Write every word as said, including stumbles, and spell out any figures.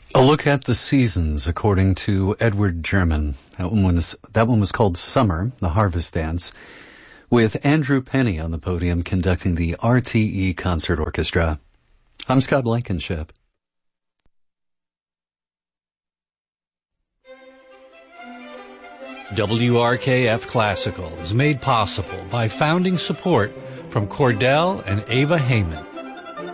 A look at the seasons, according to Edward German. That one was, that one was called Summer, the Harvest Dance, with Andrew Penny on the podium conducting the R T E Concert Orchestra. I'm Scott Blankenship. W R K F Classical is made possible by founding support from Cordell and Ava Heyman.